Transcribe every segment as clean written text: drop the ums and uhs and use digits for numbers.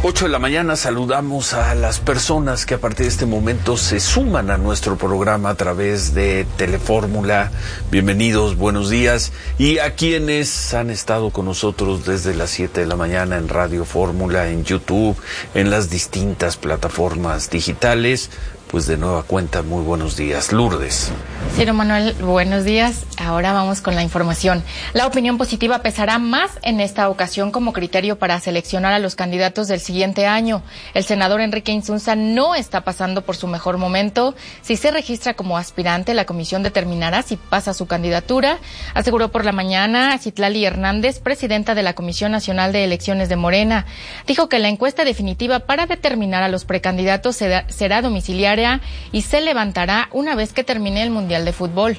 8 de la mañana saludamos a las personas que a partir de este momento se suman a nuestro programa a través de Telefórmula. Bienvenidos, buenos días. Y a quienes han estado con nosotros desde las 7 de la mañana en Radio Fórmula, en YouTube, en las distintas plataformas digitales, pues de nueva cuenta, muy buenos días. Lourdes. Ciro Manuel, buenos días. Ahora vamos con la información. La opinión positiva pesará más en esta ocasión como criterio para seleccionar a los candidatos del siguiente año. El senador Enrique Insunza no está pasando por su mejor momento. Si se registra como aspirante, la comisión determinará si pasa su candidatura, aseguró por la mañana Citlali Hernández, presidenta de la Comisión Nacional de Elecciones de Morena. Dijo que la encuesta definitiva para determinar a los precandidatos será domiciliaria y se levantará una vez que termine el Mundial de Fútbol.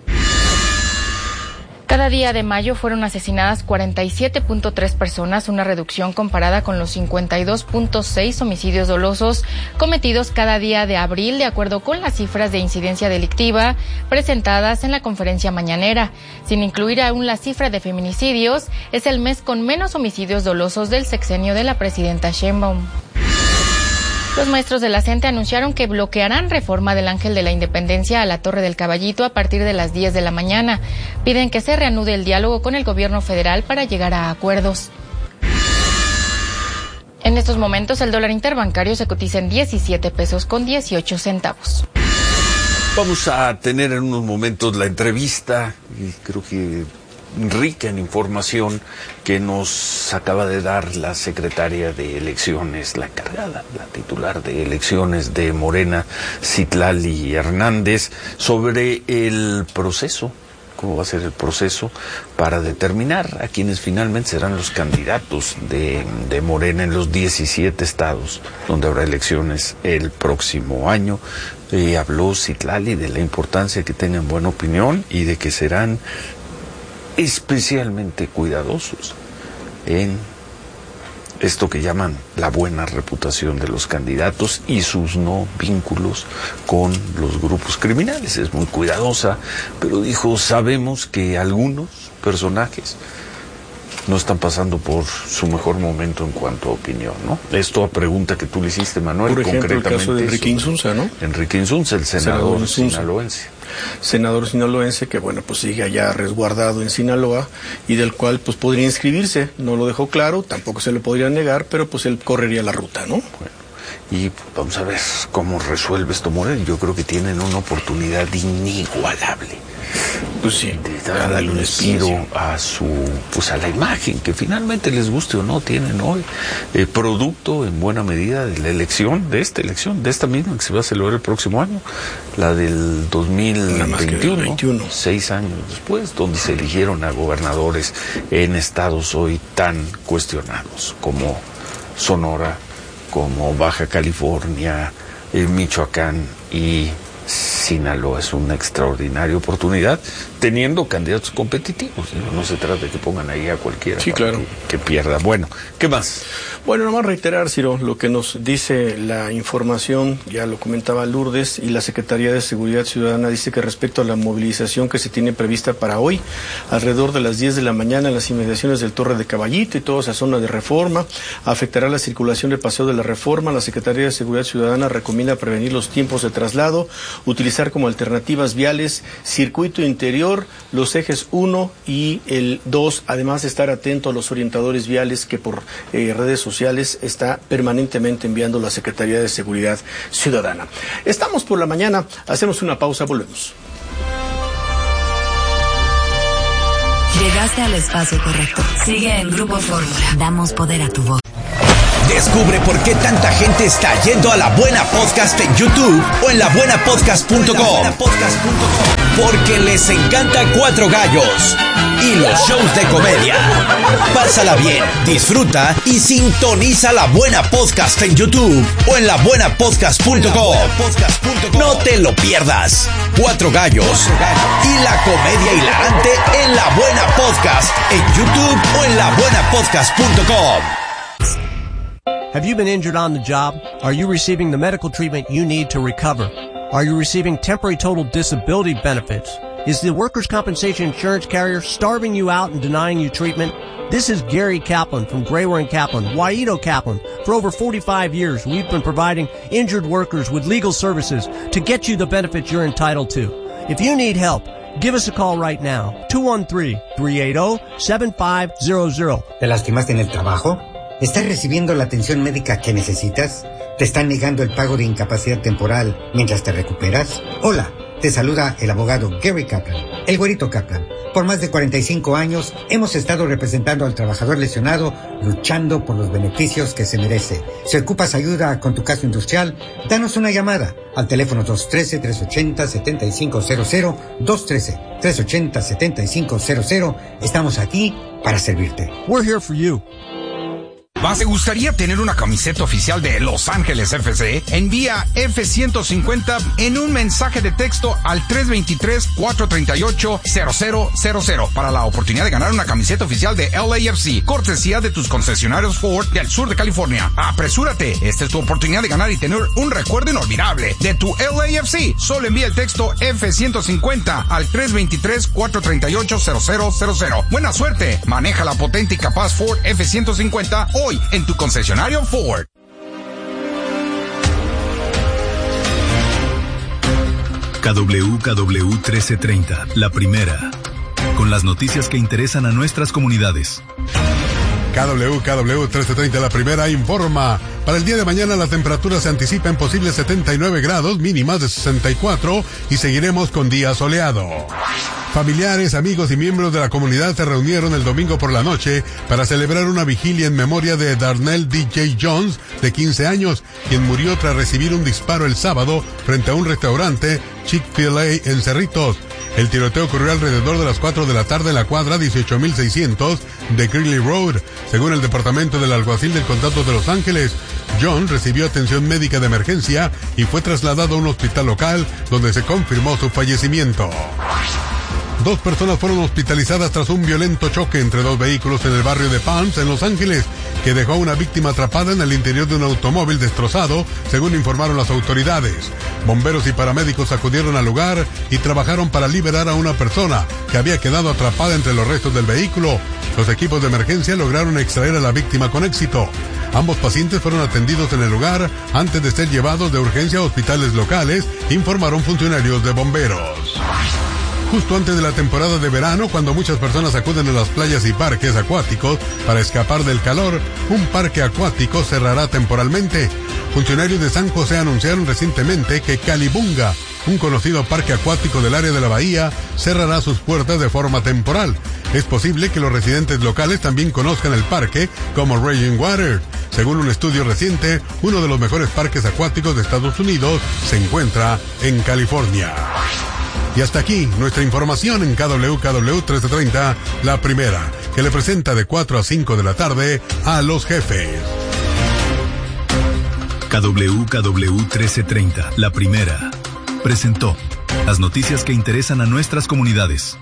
Cada día de mayo fueron asesinadas 47.3 personas, una reducción comparada con los 52.6 homicidios dolosos cometidos cada día de abril, de acuerdo con las cifras de incidencia delictiva presentadas en la conferencia mañanera. Sin incluir aún la cifra de feminicidios, es el mes con menos homicidios dolosos del sexenio de la presidenta Sheinbaum. Los maestros de la CENTE anunciaron que bloquearán reforma del Ángel de la Independencia a la Torre del Caballito a partir de las 10 de la mañana. Piden que se reanude el diálogo con el gobierno federal para llegar a acuerdos. En estos momentos el dólar interbancario se cotiza en 17 pesos con 18 centavos. Vamos a tener en unos momentos la entrevista, y creo que rica en información, que nos acaba de dar la secretaria de elecciones, la encargada, la titular de elecciones de Morena, Citlali Hernández, sobre el proceso, cómo va a ser el proceso para determinar a quienes finalmente serán los candidatos de Morena en los 17 estados donde habrá elecciones el próximo año. Habló Citlali de la importancia que tengan buena opinión y de que serán especialmente cuidadosos en esto que llaman la buena reputación de los candidatos y sus no vínculos con los grupos criminales. Es muy cuidadosa, pero dijo, sabemos que algunos personajes no están pasando por su mejor momento en cuanto a opinión, ¿no? Esto a pregunta que tú le hiciste, Manuel, por ejemplo, concretamente. El caso de Enrique Insunza, ¿no? Enrique Insunza, el senador sinaloense. Senador sinaloense que, bueno, pues sigue allá resguardado en Sinaloa y del cual, pues, podría inscribirse. No lo dejó claro, tampoco se le podría negar, pero, pues, él correría la ruta, ¿no? Bueno, y vamos a ver cómo resuelve esto Morena. Yo creo que tienen una oportunidad inigualable. Pues sí, de darle un respiro a su, pues a la imagen que finalmente, les guste o no, tienen hoy, producto en buena medida de la elección, de esta misma que se va a celebrar el próximo año, la del 2021, 6 años después, donde se eligieron a gobernadores en estados hoy tan cuestionados como Sonora, como Baja California, Michoacán y Sinaloa. Es una extraordinaria oportunidad teniendo candidatos competitivos. No se trata de que pongan ahí a cualquiera, sí, claro, que pierda. Bueno, ¿qué más? Bueno, nomás reiterar, Ciro, lo que nos dice la información, ya lo comentaba Lourdes, y la Secretaría de Seguridad Ciudadana dice que respecto a la movilización que se tiene prevista para hoy, alrededor de las 10 de la mañana en las inmediaciones del Torre de Caballito y toda esa zona de Reforma, afectará la circulación del Paseo de la Reforma. La Secretaría de Seguridad Ciudadana recomienda prevenir los tiempos de traslado, utilizar como alternativas viales circuito interior, los ejes 1 y el 2, además de estar atento a los orientadores viales que por redes sociales está permanentemente enviando la Secretaría de Seguridad Ciudadana. Estamos por la mañana, hacemos una pausa, volvemos. Llegaste al espacio correcto. Sigue en Grupo Fórmula. Damos poder a tu voz. Descubre por qué tanta gente está yendo a La Buena Podcast en YouTube o en labuenapodcast.com. Porque les encanta Cuatro Gallos y los shows de comedia. Pásala bien, disfruta y sintoniza La Buena Podcast en YouTube o en labuenapodcast.com. No te lo pierdas. Cuatro Gallos y la comedia hilarante en La Buena Podcast en YouTube o en labuenapodcast.com. Have you been injured on the job? Are you receiving the medical treatment you need to recover? Are you receiving temporary total disability benefits? Is the workers' compensation insurance carrier starving you out and denying you treatment? This is Gary Kaplan from Grawer & Kaplan, Waito Kaplan. For over 45 years, we've been providing injured workers with legal services to get you the benefits you're entitled to. If you need help, give us a call right now, 213-380-7500. ¿Te lastimaste en el trabajo? ¿Estás recibiendo la atención médica que necesitas? ¿Te están negando el pago de incapacidad temporal mientras te recuperas? Hola, te saluda el abogado Gary Kaplan, el güerito Kaplan. Por más de 45 años hemos estado representando al trabajador lesionado, luchando por los beneficios que se merece. Si ocupas ayuda con tu caso industrial, danos una llamada al teléfono 213-380-7500, 213-380-7500. Estamos aquí para servirte. We're here for you. ¿Te gustaría tener una camiseta oficial de Los Ángeles FC? Envía F-150 en un mensaje de texto al 323-438-0000 para la oportunidad de ganar una camiseta oficial de LAFC, cortesía de tus concesionarios Ford del sur de California. ¡Apresúrate! Esta es tu oportunidad de ganar y tener un recuerdo inolvidable de tu LAFC. Solo envía el texto F-150 al 323-438-0000. ¡Buena suerte! Maneja la potente y capaz Ford F-150 hoy en tu concesionario Ford. KWKW 1330, la primera, con las noticias que interesan a nuestras comunidades. KWKW 1330, la primera, informa. Para el día de mañana la temperatura se anticipa en posibles 79 grados, mínimas de 64, y seguiremos con día soleado. Familiares, amigos y miembros de la comunidad se reunieron el domingo por la noche para celebrar una vigilia en memoria de Darnell DJ Jones, de 15 años, quien murió tras recibir un disparo el sábado frente a un restaurante Chick-fil-A en Cerritos. El tiroteo ocurrió alrededor de las 4 de la tarde en la cuadra 18.600 de Greeley Road. Según el departamento del alguacil del condado de Los Ángeles, John recibió atención médica de emergencia y fue trasladado a un hospital local donde se confirmó su fallecimiento. 2 personas fueron hospitalizadas tras un violento choque entre 2 vehículos en el barrio de Palms, en Los Ángeles, que dejó a una víctima atrapada en el interior de un automóvil destrozado, según informaron las autoridades. Bomberos y paramédicos acudieron al lugar y trabajaron para liberar a una persona que había quedado atrapada entre los restos del vehículo. Los equipos de emergencia lograron extraer a la víctima con éxito. Ambos pacientes fueron atendidos en el lugar antes de ser llevados de urgencia a hospitales locales, informaron funcionarios de bomberos. Justo antes de la temporada de verano, cuando muchas personas acuden a las playas y parques acuáticos para escapar del calor, un parque acuático cerrará temporalmente. Funcionarios de San José anunciaron recientemente que Calibunga, un conocido parque acuático del área de la bahía, cerrará sus puertas de forma temporal. Es posible que los residentes locales también conozcan el parque como Raging Water. Según un estudio reciente, uno de los mejores parques acuáticos de Estados Unidos se encuentra en California. Y hasta aquí nuestra información en KWKW 1330, la primera, que le presenta de 4 a 5 de la tarde a los jefes. KWKW 1330, la primera, presentó las noticias que interesan a nuestras comunidades.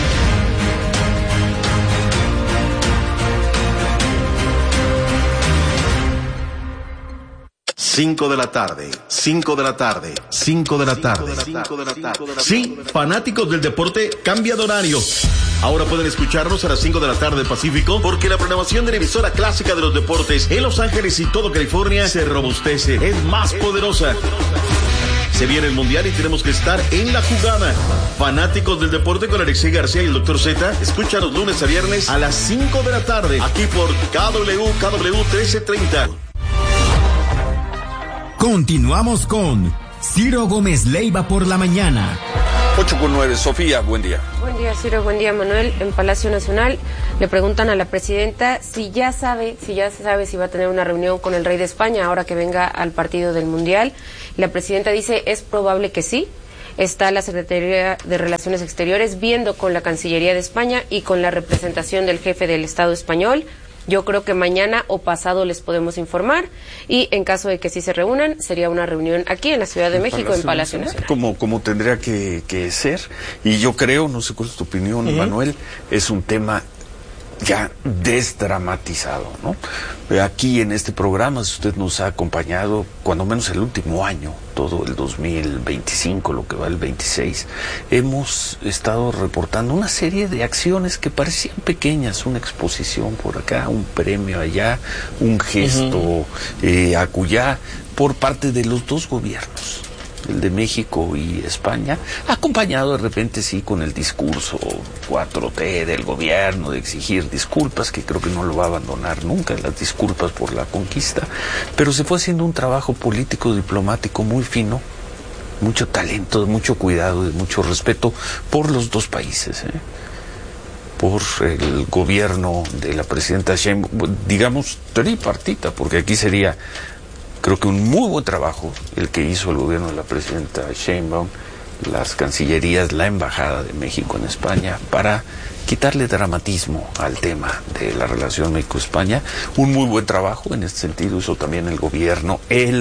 5 de la tarde, 5 de la tarde, 5 de la tarde. Sí, fanáticos del deporte, cambia de horario. Ahora pueden escucharnos a las 5 de la tarde Pacífico, porque la programación de la emisora clásica de los deportes en Los Ángeles y todo California se robustece, es más poderosa. Se viene el Mundial y tenemos que estar en la jugada. Fanáticos del deporte con Alexei García y el Dr. Z, escúchanos lunes a viernes a las 5 de la tarde, aquí por KWKW 1330. Continuamos con Ciro Gómez Leiva por la mañana. 8:09, Sofía, buen día. Buen día, Ciro, buen día, Manuel. En Palacio Nacional le preguntan a la presidenta si ya se sabe si va a tener una reunión con el rey de España ahora que venga al partido del Mundial. La presidenta dice, es probable que sí. Está la Secretaría de Relaciones Exteriores viendo con la Cancillería de España y con la representación del jefe del Estado español. Yo creo que mañana o pasado les podemos informar, y en caso de que sí se reúnan, sería una reunión aquí en la Ciudad de México, en Palacio Nacional. Como tendría que ser, y yo creo, no sé cuál es tu opinión, Manuel, es un tema ya desdramatizado, ¿no? Aquí en este programa, si usted nos ha acompañado, cuando menos el último año, todo el 2025, lo que va el 26, hemos estado reportando una serie de acciones que parecían pequeñas, una exposición por acá, un premio allá, un gesto acullá, por parte de los dos gobiernos, el de México y España, acompañado de repente sí con el discurso 4T del gobierno de exigir disculpas, que creo que no lo va a abandonar nunca, las disculpas por la conquista, pero se fue haciendo un trabajo político diplomático muy fino, mucho talento, de mucho cuidado, de mucho respeto por los dos países, por el gobierno de la presidenta Sheinbaum, digamos tripartita, porque aquí sería, creo que un muy buen trabajo el que hizo el gobierno de la presidenta Sheinbaum, las cancillerías, la embajada de México en España, para quitarle dramatismo al tema de la relación México-España. Un muy buen trabajo en este sentido hizo también el gobierno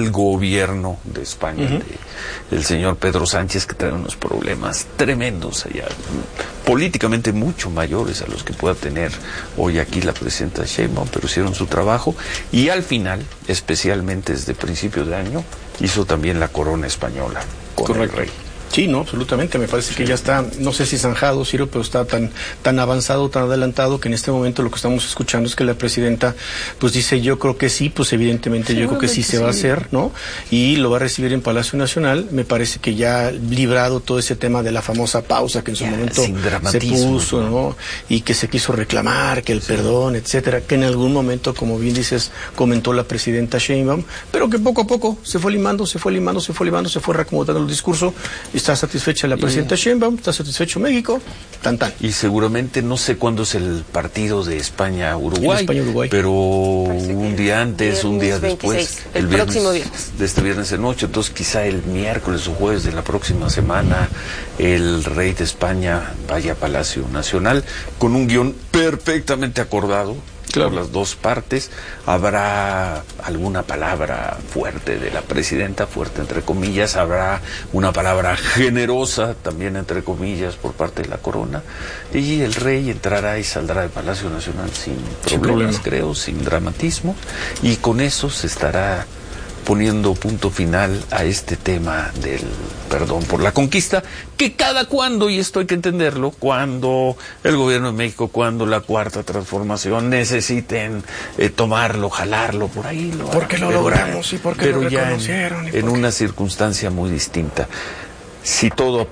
de España, del señor Pedro Sánchez, que trae unos problemas tremendos allá, políticamente mucho mayores a los que pueda tener hoy aquí la presidenta Sheinbaum, pero hicieron su trabajo, y al final, especialmente desde principios de año, hizo también la corona española con el rey. Sí, no, absolutamente. Me parece que ya está, no sé si zanjado, Ciro, pero está tan avanzado, tan adelantado, que en este momento lo que estamos escuchando es que la presidenta pues dice, yo creo que sí, pues evidentemente yo creo que sí se va a hacer, ¿no? Y lo va a recibir en Palacio Nacional. Me parece que ya librado todo ese tema de la famosa pausa que en su momento se puso, ¿no? Y que se quiso reclamar, que el perdón, etcétera, que en algún momento, como bien dices, comentó la presidenta Sheinbaum, pero que poco a poco se fue limando, se fue reacomodando el discurso. Está satisfecha la presidenta Sheinbaum, está satisfecho México, tan. Y seguramente, no sé cuándo es el partido de España-Uruguay, pero un día antes, un día después, el próximo viernes. De este viernes de noche, entonces quizá el miércoles o jueves de la próxima semana, el rey de España vaya a Palacio Nacional con un guión perfectamente acordado. Claro. Por las dos partes. Habrá alguna palabra fuerte de la presidenta, fuerte entre comillas, habrá una palabra generosa también entre comillas por parte de la corona, y el rey entrará y saldrá de Palacio Nacional sin problemas, creo, sin dramatismo, y con eso se estará poniendo punto final a este tema del perdón por la conquista, que cada cuando, y esto hay que entenderlo, cuando el gobierno de México, cuando la Cuarta Transformación necesiten tomarlo, jalarlo, por ahí lo porque lo logramos y porque lo reconocieron. En una circunstancia muy distinta. Si todo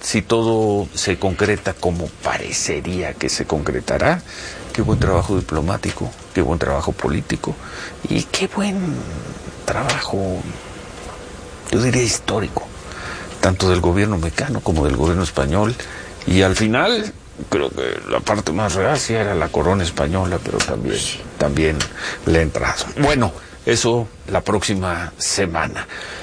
se concreta como parecería que se concretará, qué buen trabajo diplomático, qué buen trabajo político y qué buen trabajo, yo diría histórico, tanto del gobierno mexicano como del gobierno español, y al final creo que la parte más reacia era la corona española, pero también la entrada. Bueno, eso la próxima semana.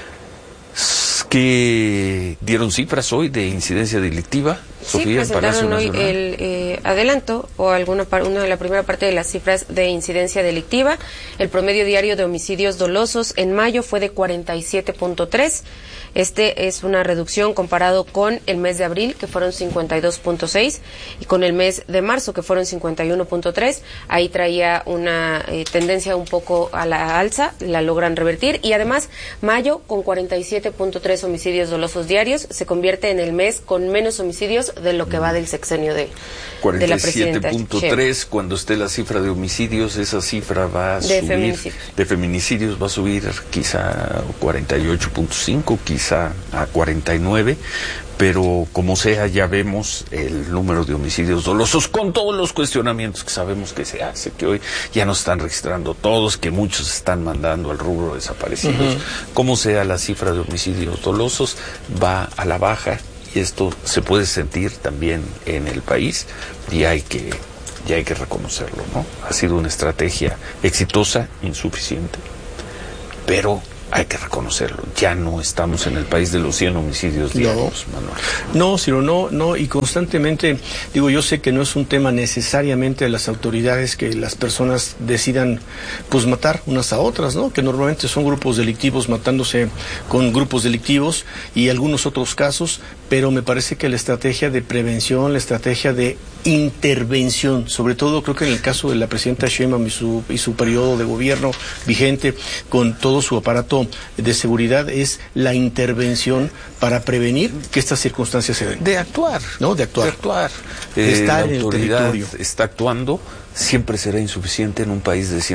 ¿Que dieron cifras hoy de incidencia delictiva, Sofía, en Palacio Nacional? Sí, presentaron hoy el adelanto o una de la primera parte de las cifras de incidencia delictiva. El promedio diario de homicidios dolosos en mayo fue de 47.3. Este es una reducción comparado con el mes de abril, que fueron 52.6, y con el mes de marzo, que fueron 51.3. Ahí traía una tendencia un poco a la alza, la logran revertir, y además mayo, con 47.3 homicidios dolosos diarios, se convierte en el mes con menos homicidios de lo que va del sexenio de la presidenta. 47.3, cuando esté la cifra de homicidios, esa cifra va a subir, de feminicidios va a subir quizá a 48.5, quizá a 49, pero como sea, ya vemos el número de homicidios dolosos con todos los cuestionamientos que sabemos que se hace, que hoy ya no están registrando todos, que muchos están mandando al rubro desaparecidos. Como sea, la cifra de homicidios dolosos va a la baja, y esto se puede sentir también en el país, y hay que reconocerlo, ¿no? Ha sido una estrategia exitosa, insuficiente, pero hay que reconocerlo. Ya no estamos en el país de los 100 homicidios diarios, Manuel. No, Ciro, no, y constantemente, yo sé que no es un tema necesariamente de las autoridades que las personas decidan, pues, matar unas a otras, ¿no? Que normalmente son grupos delictivos matándose con grupos delictivos y algunos otros casos, pero me parece que la estrategia de prevención, la estrategia de intervención, sobre todo creo que en el caso de la presidenta Sheinbaum y su periodo de gobierno vigente con todo su aparato de seguridad, es la intervención para prevenir que estas circunstancias se den. De actuar. ¿No? De actuar. De estar la en el autoridad territorio. está actuando. Siempre será insuficiente en un país de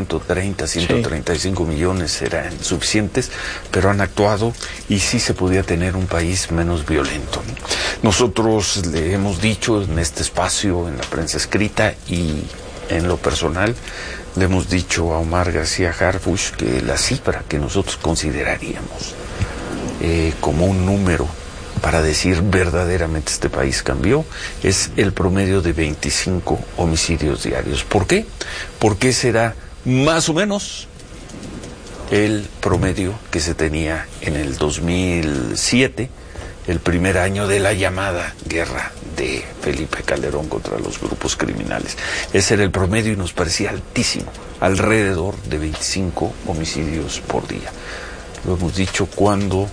135 millones, serán insuficientes, pero han actuado y sí se podía tener un país menos violento. Nosotros le hemos dicho en este espacio, en la prensa escrita y en lo personal, le hemos dicho a Omar García Harfuch que la cifra que nosotros consideraríamos como un número para decir verdaderamente este país cambió, es el promedio de 25 homicidios diarios. ¿Por qué? Porque será más o menos el promedio que se tenía en el 2007, el primer año de la llamada guerra de Felipe Calderón contra los grupos criminales. Ese era el promedio y nos parecía altísimo, alrededor de 25 homicidios por día. Lo hemos dicho, cuando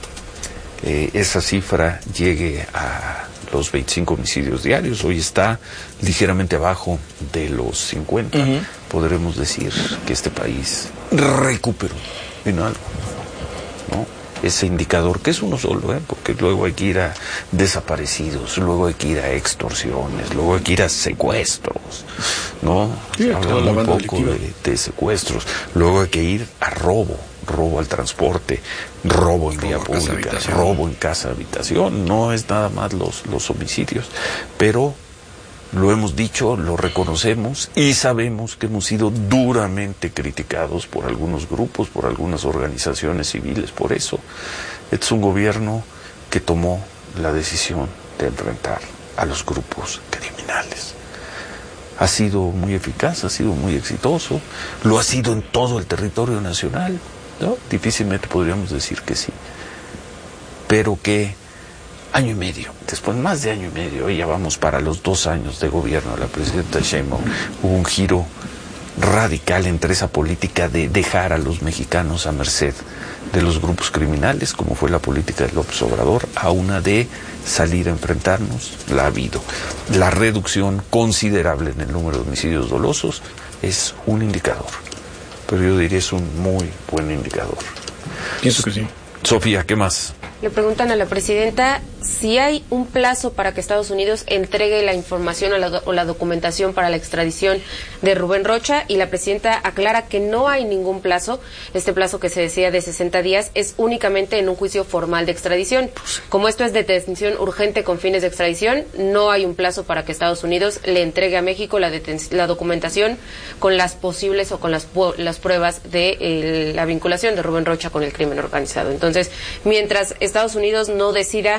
esa cifra llegue a los 25 homicidios diarios, hoy está ligeramente abajo de los 50, podremos decir que este país recuperó en algo, ¿no? Ese indicador, que es uno solo, porque luego hay que ir a desaparecidos, luego hay que ir a extorsiones, luego hay que ir a secuestros, ¿no? Sí, habla muy poco de secuestros, luego hay que ir a robo al transporte, robo en vía pública, robo en casa habitación. No es nada más los homicidios, pero lo hemos dicho, lo reconocemos y sabemos que hemos sido duramente criticados por algunos grupos, por algunas organizaciones civiles. Por eso, este es un gobierno que tomó la decisión de enfrentar a los grupos criminales. Ha sido muy eficaz, ha sido muy exitoso, lo ha sido en todo el territorio nacional, ¿no? Difícilmente podríamos decir que sí, pero que año y medio, después más de año y medio, ya vamos para los 2 años de gobierno de la presidenta Sheinbaum, hubo un giro radical entre esa política de dejar a los mexicanos a merced de los grupos criminales, como fue la política de López Obrador, a una de salir a enfrentarnos. La ha habido. La reducción considerable en el número de homicidios dolosos es un indicador, pero yo diría es un muy buen indicador. Pienso que sí. Sofía, ¿qué más? Le preguntan a la presidenta si hay un plazo para que Estados Unidos entregue la información o la documentación para la extradición de Rubén Rocha, y la presidenta aclara que no hay ningún plazo. Este plazo que se decía de 60 días es únicamente en un juicio formal de extradición. Como esto es detención urgente con fines de extradición, no hay un plazo para que Estados Unidos le entregue a México la documentación con las posibles o con las pruebas de la vinculación de Rubén Rocha con el crimen organizado. Entonces, mientras Estados Unidos no decida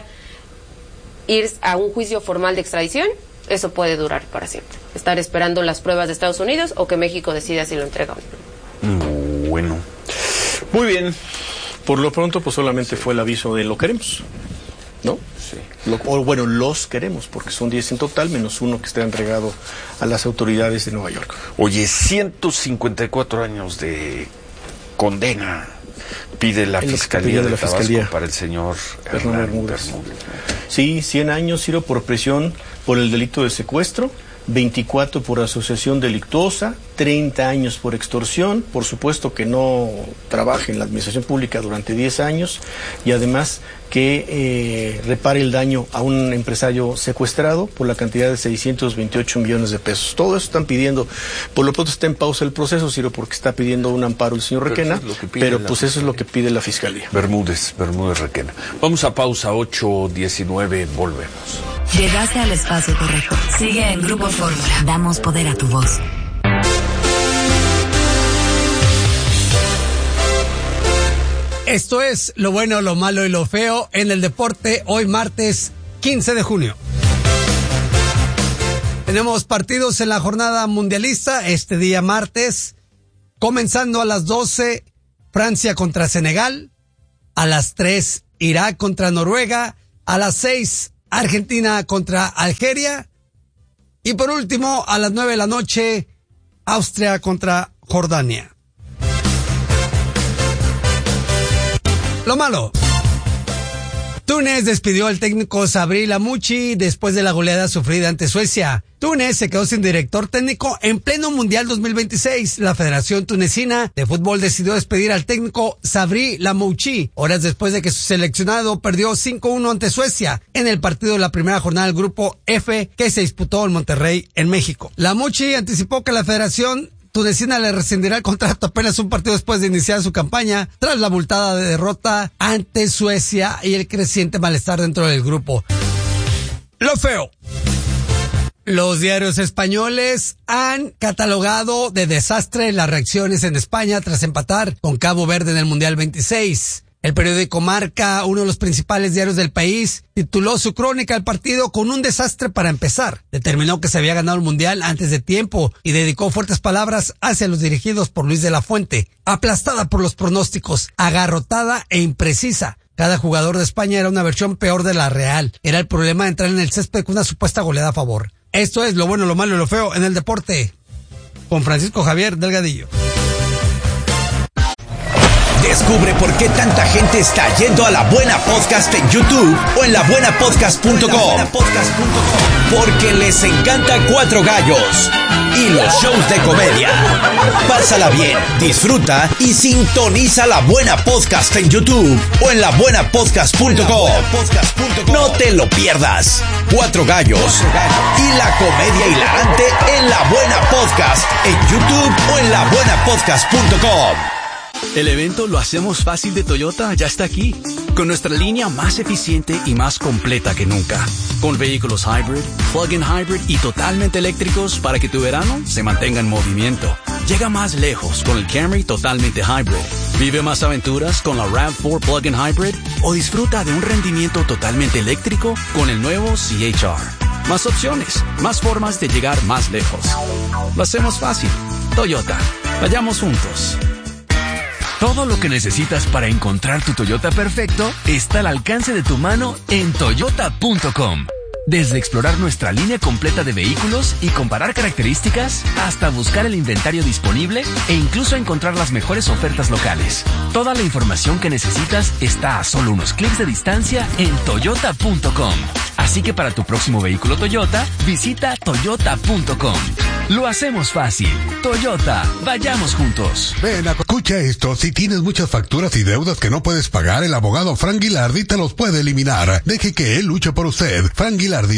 ir a un juicio formal de extradición, eso puede durar para siempre. Estar esperando las pruebas de Estados Unidos o que México decida si lo entrega o no. Bueno, muy bien. Por lo pronto, pues solamente fue el aviso de lo queremos, ¿no? Sí. Los queremos, porque son 10 en total, menos uno que está entregado a las autoridades de Nueva York. Oye, 154 años de condena pide la Fiscalía de Tabasco para el señor Hernán Bermúdez. Sí, 100 años, Ciro, por presión por el delito de secuestro, 24 por asociación delictuosa, 30 años por extorsión, por supuesto que no trabaje en la administración pública durante 10 años, y además que repare el daño a un empresario secuestrado por la cantidad de 628 millones de pesos. Todo eso están pidiendo. Por lo pronto está en pausa el proceso, Ciro, porque está pidiendo un amparo el señor Requena, pero pues eso es lo que pide la Fiscalía. Bermúdez Requena. Vamos a pausa, 8:19, volvemos. Llegaste al espacio correcto. Sigue en Grupo Fórmula. Damos poder a tu voz. Esto es lo bueno, lo malo y lo feo en el deporte, hoy martes 15 de junio. Tenemos partidos en la jornada mundialista este día martes, comenzando a las 12, Francia contra Senegal, a las 3, Irak contra Noruega, a las 6, Argentina contra Algeria, y por último, a las 9 de la noche, Austria contra Jordania. Lo malo. Túnez despidió al técnico Sabri Lamouchi después de la goleada sufrida ante Suecia. Túnez se quedó sin director técnico en pleno Mundial 2026. La Federación Tunecina de Fútbol decidió despedir al técnico Sabri Lamouchi horas después de que su seleccionado perdió 5-1 ante Suecia en el partido de la primera jornada del grupo F que se disputó en Monterrey, en México. Lamouchi anticipó que la Federación Tunecina le rescindirá el contrato apenas un partido después de iniciar su campaña tras la abultada derrota ante Suecia y el creciente malestar dentro del grupo. Lo feo. Los diarios españoles han catalogado de desastre las reacciones en España tras empatar con Cabo Verde en el Mundial 26. El periódico Marca, uno de los principales diarios del país, tituló su crónica del partido con un desastre para empezar. Determinó que se había ganado el Mundial antes de tiempo y dedicó fuertes palabras hacia los dirigidos por Luis de la Fuente. Aplastada por los pronósticos, agarrotada e imprecisa. Cada jugador de España era una versión peor de la real. Era el problema de entrar en el césped con una supuesta goleada a favor. Esto es lo bueno, lo malo y lo feo en el deporte. Con Francisco Javier Delgadillo. Descubre por qué tanta gente está yendo a La Buena Podcast en YouTube o en labuenapodcast.com. Porque les encanta Cuatro Gallos y los shows de comedia. Pásala bien, disfruta y sintoniza La Buena Podcast en YouTube o en labuenapodcast.com. No te lo pierdas. Cuatro Gallos y la comedia hilarante en La Buena Podcast en YouTube o en labuenapodcast.com. El evento Lo Hacemos Fácil de Toyota ya está aquí, con nuestra línea más eficiente y más completa que nunca, con vehículos hybrid, plug-in hybrid y totalmente eléctricos para que tu verano se mantenga en movimiento. Llega más lejos con el Camry totalmente hybrid. Vive más aventuras con la RAV4 plug-in hybrid o disfruta de un rendimiento totalmente eléctrico con el nuevo CHR. Más opciones, más formas de llegar más lejos. Lo hacemos fácil. Toyota. Vayamos juntos. Todo lo que necesitas para encontrar tu Toyota perfecto está al alcance de tu mano en toyota.com. Desde explorar nuestra línea completa de vehículos y comparar características, hasta buscar el inventario disponible e incluso encontrar las mejores ofertas locales. Toda la información que necesitas está a solo unos clics de distancia en toyota.com. Así que para tu próximo vehículo Toyota, visita toyota.com. Lo hacemos fácil. Toyota, vayamos juntos. Ven, escucha esto. Si tienes muchas facturas y deudas que no puedes pagar, el abogado Frank Guilardi te los puede eliminar. Deje que él luche por usted. Frank Guilardi,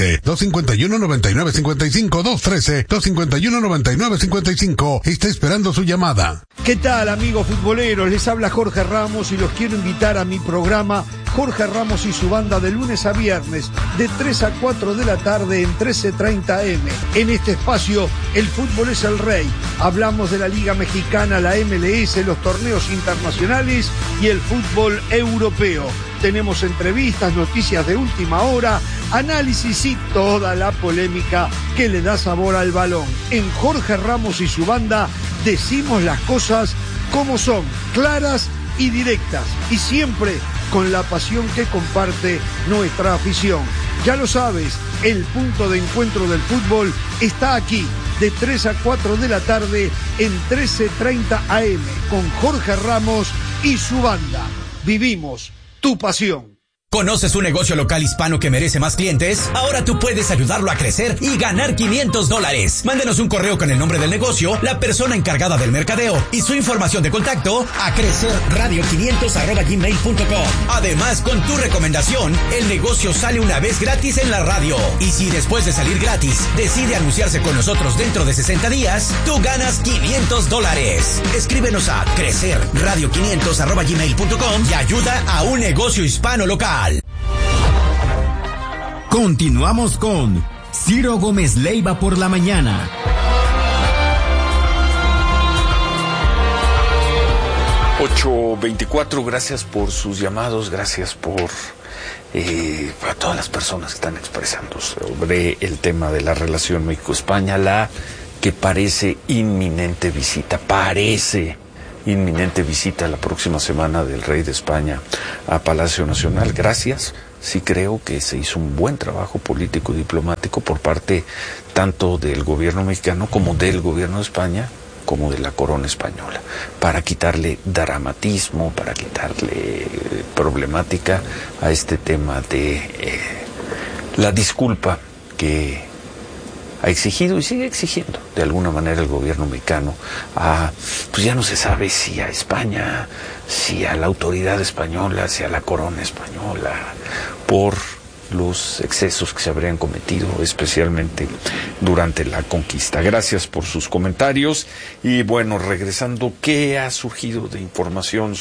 213-251-9955, 213-251-9955. Está esperando su llamada. ¿Qué tal, amigos futboleros? Les habla Jorge Ramos y los quiero invitar a mi programa Jorge Ramos y su banda de lunes a viernes de 3 a 4 de la tarde en 13:30 AM. En este espacio, el fútbol es el rey. Hablamos de la Liga Mexicana, la MLS, los torneos internacionales y el fútbol europeo. Tenemos entrevistas, noticias de última hora, análisis y toda la polémica que le da sabor al balón. En Jorge Ramos y su banda decimos las cosas como son, claras y directas, y siempre con la pasión que comparte nuestra afición. Ya lo sabes, el punto de encuentro del fútbol está aquí, de 3 a 4 de la tarde en 13:30 AM, con Jorge Ramos y su banda. Vivimos tu pasión. ¿Conoces un negocio local hispano que merece más clientes? Ahora tú puedes ayudarlo a crecer y ganar $500. Mándenos un correo con el nombre del negocio, la persona encargada del mercadeo y su información de contacto a crecerradio500@gmail.com. Además, con tu recomendación, el negocio sale una vez gratis en la radio. Y si después de salir gratis decide anunciarse con nosotros dentro de 60 días, tú ganas $500. Escríbenos a crecerradio500@gmail.com y ayuda a un negocio hispano local. Continuamos con Ciro Gómez Leiva por la mañana. 8:24, gracias por sus llamados, gracias por a todas las personas que están expresando sobre el tema de la relación México-España, la que parece inminente visita la próxima semana del rey de España a Palacio Nacional. Gracias. Sí creo que se hizo un buen trabajo político y diplomático por parte tanto del gobierno mexicano como del gobierno de España como de la corona española, para quitarle dramatismo, para quitarle problemática a este tema de la disculpa que ha exigido y sigue exigiendo de alguna manera el gobierno mexicano pues ya no se sabe si a España, si a la autoridad española, si a la corona española, por los excesos que se habrían cometido, especialmente durante la conquista. Gracias por sus comentarios. Y bueno, regresando, ¿qué ha surgido de información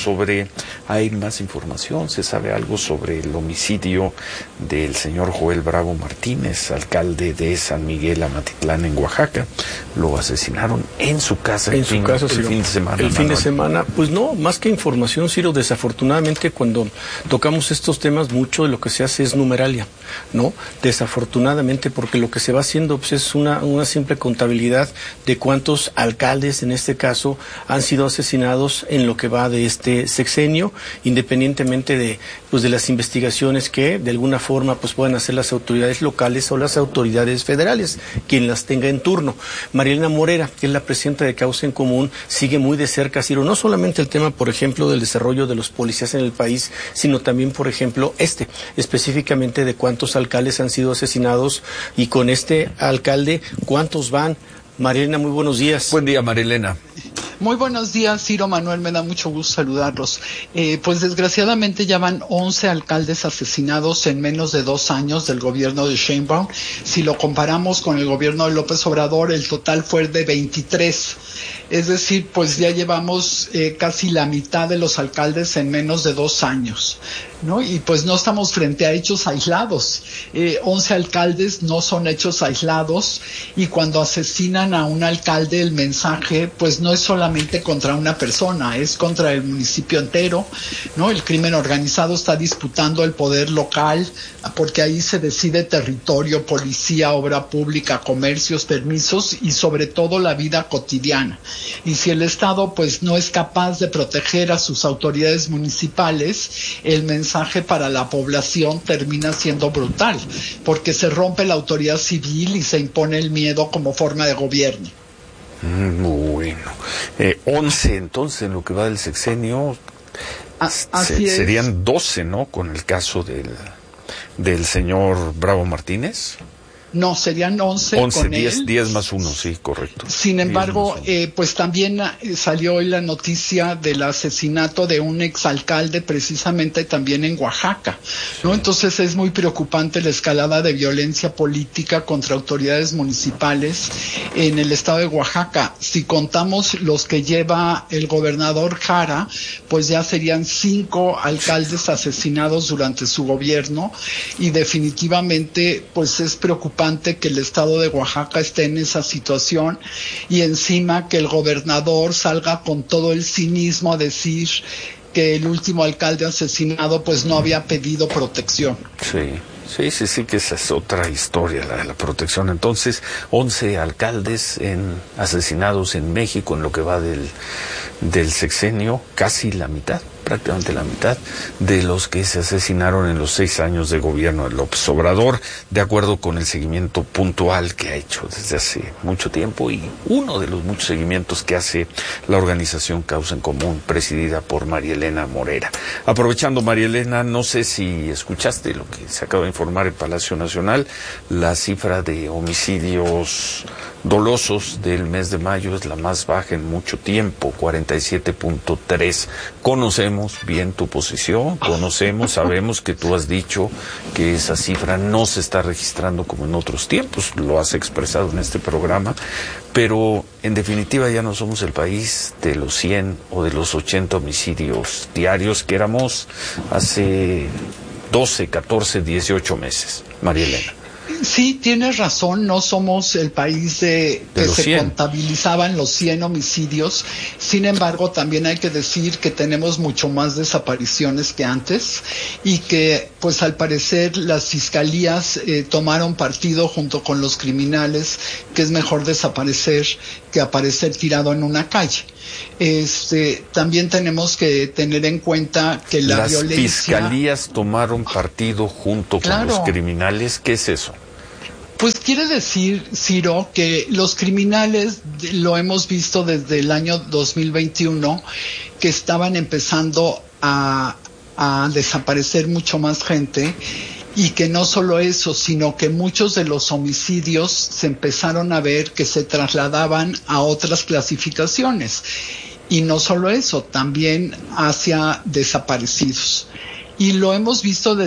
hay más información? ¿Se sabe algo sobre el homicidio del señor Joel Bravo Martínez, alcalde de San Miguel Amatitlán, en Oaxaca? Lo asesinaron en su casa el fin de semana. El fin de semana, pues no, más que información, Ciro, desafortunadamente cuando tocamos estos temas, mucho de lo que se hace es numeralia, ¿no? Desafortunadamente, porque lo que se va haciendo pues, es una simple contabilidad de cuántos alcaldes, en este caso, han sido asesinados en lo que va de este sexenio, independientemente de las investigaciones que de alguna forma pues puedan hacer las autoridades locales o las autoridades federales, quien las tenga en turno. Marielena Morera, que es la presidenta de Causa en Común, sigue muy de cerca, Ciro, no solamente el tema, por ejemplo, del desarrollo de los policías en el país, sino también, por ejemplo, específicamente de cuántos alcaldes han sido asesinados y con este alcalde, ¿cuántos van? Marielena, muy buenos días. Buen día, Marielena. Muy buenos días, Ciro, Manuel, me da mucho gusto saludarlos. Pues desgraciadamente ya van 11 alcaldes asesinados en menos de 2 años del gobierno de Sheinbaum. Si lo comparamos con el gobierno de López Obrador, el total fue de 23. Es decir, pues ya llevamos casi la mitad de los alcaldes en menos de 2 años, ¿no? Y pues no estamos frente a hechos aislados. 11 alcaldes no son hechos aislados, y cuando asesinan a un alcalde, el mensaje pues no es solamente contra una persona, es contra el municipio entero, ¿no? El crimen organizado está disputando el poder local, porque ahí se decide territorio, policía, obra pública, comercios, permisos y sobre todo la vida cotidiana. Y si el Estado pues no es capaz de proteger a sus autoridades municipales, el mensaje para la población termina siendo brutal, porque se rompe la autoridad civil y se impone el miedo como forma de gobierno. Bueno, 11 entonces en lo que va del sexenio, serían 12, ¿no? Con el caso del señor Bravo Martínez. No, serían 11 con 10 más 1, sí, correcto. Sin embargo, pues también salió hoy la noticia del asesinato de un exalcalde precisamente también en Oaxaca, ¿no? Entonces es muy preocupante la escalada de violencia política contra autoridades municipales en el estado de Oaxaca. Si contamos los que lleva el gobernador Jara, pues ya serían 5 alcaldes asesinados durante su gobierno, y definitivamente pues es preocupante que el estado de Oaxaca esté en esa situación, y encima que el gobernador salga con todo el cinismo a decir que el último alcalde asesinado pues no había pedido protección. Sí, que esa es otra historia, la de la protección. Entonces, 11 alcaldes asesinados en México en lo que va del sexenio, casi la mitad, prácticamente la mitad de los que se asesinaron en los 6 años de gobierno de López Obrador, de acuerdo con el seguimiento puntual que ha hecho desde hace mucho tiempo, y uno de los muchos seguimientos que hace la organización Causa en Común, presidida por Marielena Morera. Aprovechando, Marielena, no sé si escuchaste lo que se acaba de informar en Palacio Nacional, la cifra de homicidios dolosos del mes de mayo es la más baja en mucho tiempo, 47.3. Conocemos bien tu posición, sabemos que tú has dicho que esa cifra no se está registrando como en otros tiempos, lo has expresado en este programa, pero en definitiva ya no somos el país de los 100 o de los 80 homicidios diarios que éramos hace 12, 14, 18 meses. Marielena. Sí, tienes razón, no somos el país que se contabilizaban los 100 homicidios. Sin embargo, también hay que decir que tenemos mucho más desapariciones que antes, y que pues al parecer las fiscalías tomaron partido junto con los criminales, que es mejor desaparecer que aparecer tirado en una calle. También tenemos que tener en cuenta que las violencia... Las fiscalías tomaron partido junto con los criminales. ¿Qué es eso? Pues quiere decir, Ciro, que los criminales, lo hemos visto desde el año 2021, que estaban empezando a desaparecer mucho más gente, y que no solo eso, sino que muchos de los homicidios se empezaron a ver que se trasladaban a otras clasificaciones. Y no solo eso, también hacia desaparecidos. Y lo hemos visto desde